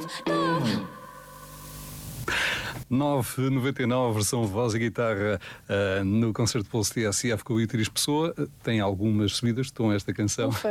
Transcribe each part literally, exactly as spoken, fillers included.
nove e noventa e nove, versão voz e guitarra uh, no concerto Pulse T S F com o Beatriz Pessoa. Tem algumas subidas de tom esta canção. Ufa,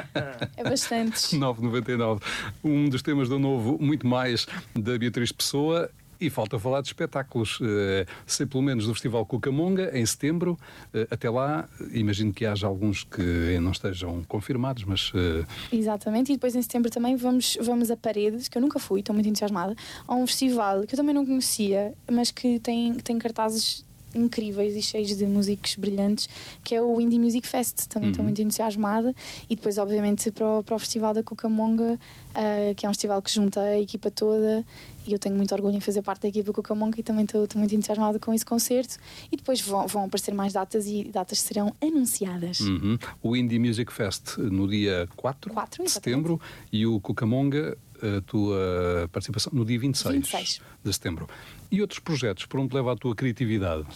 é bastante. nove e noventa e nove, um dos temas do novo Muito Mais da Beatriz Pessoa. E falta falar de espetáculos, uh, sei pelo menos do Festival Cucamonga, em setembro. Uh, até lá, imagino que haja alguns que não estejam confirmados, mas... Uh... Exatamente, e depois em setembro também vamos, vamos a Paredes, que eu nunca fui, estou muito entusiasmada, a um festival que eu também não conhecia, mas que tem, tem cartazes incríveis e cheios de músicos brilhantes, que é o Indie Music Fest. Também estou uhum. muito entusiasmada. E depois, obviamente, para o, para o Festival da Cucamonga, uh, que é um festival que junta a equipa toda, e eu tenho muito orgulho em fazer parte da equipa Cucamonga, e também estou, estou muito entusiasmada com esse concerto. E depois vão, vão aparecer mais datas, e datas serão anunciadas. Uhum. O Indie Music Fest no dia quatro, quatro de setembro, e o Cucamonga, a tua participação no dia vinte e seis, vinte e seis de setembro. E outros projetos, por onde leva a tua criatividade?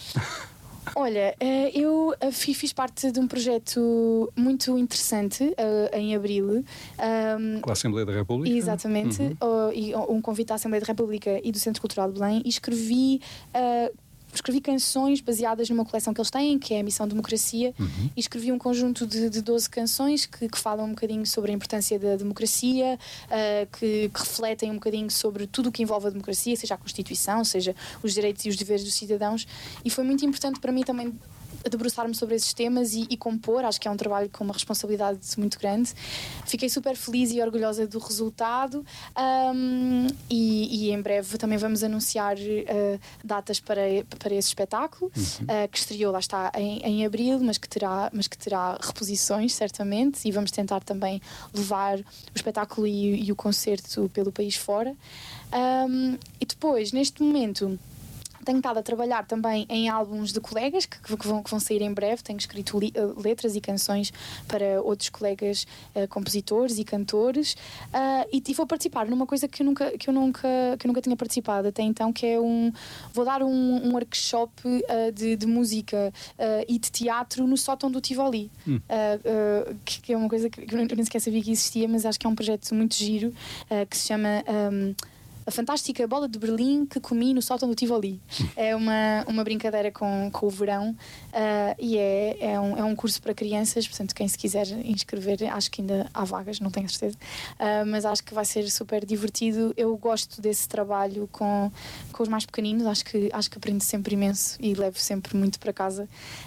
Olha, eu fiz parte de um projeto muito interessante em abril. Com a Assembleia da República? Exatamente, uhum. um convite à Assembleia da República e do Centro Cultural de Belém, e escrevi... Escrevi canções baseadas numa coleção que eles têm, que é a Missão Democracia, uhum. e escrevi um conjunto de, de doze canções que, que falam um bocadinho sobre a importância da democracia, uh, que, que refletem um bocadinho sobre tudo o que envolve a democracia, seja a Constituição, seja os direitos e os deveres dos cidadãos, e foi muito importante para mim também debruçar-me sobre esses temas e, e compor. Acho que é um trabalho com uma responsabilidade muito grande. Fiquei super feliz e orgulhosa do resultado, um, e, e em breve também vamos anunciar uh, datas para, para esse espetáculo, uhum. uh, que estreou, lá está, em, em abril, mas que, terá, mas que terá reposições, certamente, e vamos tentar também levar o espetáculo e, e o concerto pelo país fora. Um, e depois, neste momento, tenho estado a trabalhar também em álbuns de colegas que, que, vão, que vão sair em breve. Tenho escrito li, uh, letras e canções para outros colegas uh, compositores e cantores, uh, e, e vou participar numa coisa que eu, nunca, que, eu nunca, que eu nunca tinha participado até então, que é um... Vou dar um, um workshop uh, de, de música uh, e de teatro no sótão do Tivoli, hum. uh, uh, que, que é uma coisa que eu nem sequer sabia que existia, mas acho que é um projeto muito giro, uh, que se chama... Um, A Fantástica Bola de Berlim que Comi no Sótão do Tivoli. É uma, uma brincadeira com, com o verão, uh, e é, é, um, é um curso para crianças, portanto quem se quiser inscrever, acho que ainda há vagas, não tenho certeza, uh, mas acho que vai ser super divertido. Eu gosto desse trabalho com, com os mais pequeninos, acho que, acho que aprendo sempre imenso e levo sempre muito para casa.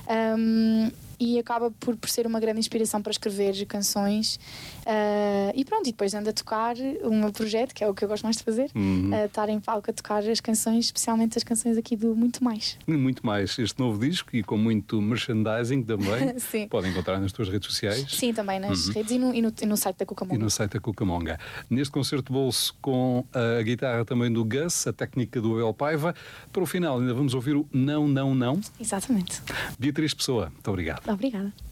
Um, E acaba por, por ser uma grande inspiração para escrever canções, uh, e pronto, e depois ando a tocar o meu projeto, que é o que eu gosto mais de fazer, uhum. uh, estar em palco a tocar as canções, especialmente as canções aqui do Muito Mais. Muito Mais, este novo disco, e com muito merchandising também. Sim. Podem encontrar nas tuas redes sociais. Sim, também nas uhum. redes e no, e, no, e no site da Cucamonga. E no site da Cucamonga. Neste concerto de bolso, com a guitarra também do Gus, a técnica do Abel Paiva. Para o final ainda vamos ouvir o Não, Não, Não. Exatamente. Beatriz Pessoa, muito obrigado. Obrigada.